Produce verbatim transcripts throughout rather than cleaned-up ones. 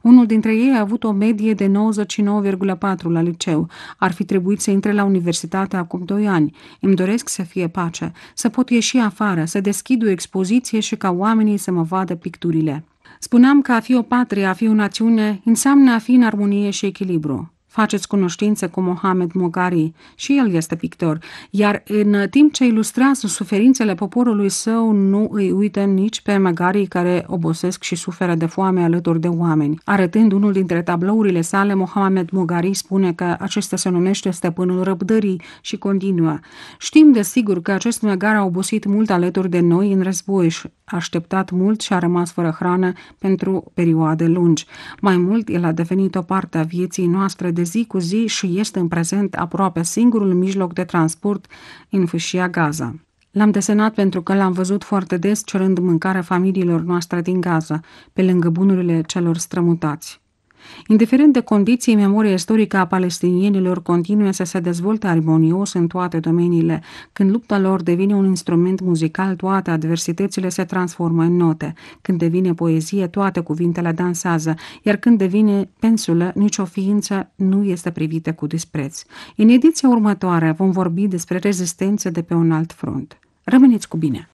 Unul dintre ei a avut o medie de nouăzeci și nouă virgulă patru la liceu. Ar fi trebuit să intre la universitate acum doi ani. Îmi doresc să fie pace, să pot ieși afară, să deschid o expoziție și ca oamenii să mă vadă picturile. Spuneam că a fi o patrie, a fi o națiune, înseamnă a fi în armonie și echilibru. Faceți cunoștință cu Mohamed Moghari, și el este pictor, iar în timp ce ilustrează suferințele poporului său, nu îi uită nici pe Moghari care obosesc și suferă de foame alături de oameni. Arătând unul dintre tablourile sale, Mohamed Moghari spune că acesta se numește Stăpânul Răbdării și continuă: știm de sigur că acest Moghar a obosit mult alături de noi în război și a așteptat mult și a rămas fără hrană pentru perioade lungi. Mai mult, el a devenit o parte a vieții noastre de zi cu zi și este în prezent aproape singurul mijloc de transport în fâșia Gaza. L-am desenat pentru că l-am văzut foarte des cerând mâncare familiilor noastre din Gaza, pe lângă bunurile celor strămutați. Indiferent de condiții, memoria istorică a palestinienilor continuă să se dezvolte armonios în toate domeniile. Când lupta lor devine un instrument muzical, toate adversitățile se transformă în note. Când devine poezie, toate cuvintele dansează, iar când devine pensulă, nicio ființă nu este privită cu dispreț. În ediția următoare vom vorbi despre rezistență de pe un alt front. Rămâneți cu bine!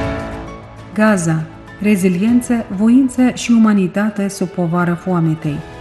Gaza, reziliență, voință și umanitate sub povară foametei.